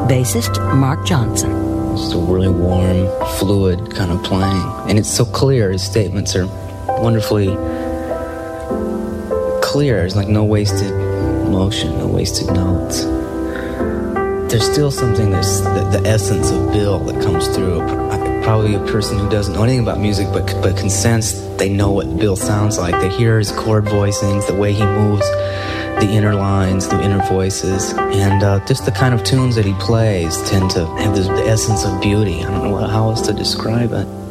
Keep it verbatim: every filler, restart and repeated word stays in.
bassist Mark Johnson. Just a really warm, fluid kind of playing. And it's so clear. His statements are wonderfully clear. There's like no wasted motion, no wasted notes. There's still something, there's the, the essence of Bill that comes through. Probably a person who doesn't know anything about music but but can sense they know what Bill sounds like. They hear his chord voicings, the way he moves, the inner lines, the inner voices, and uh, just the kind of tunes that he plays tend to have this, the essence of beauty. I don't know how else to describe it.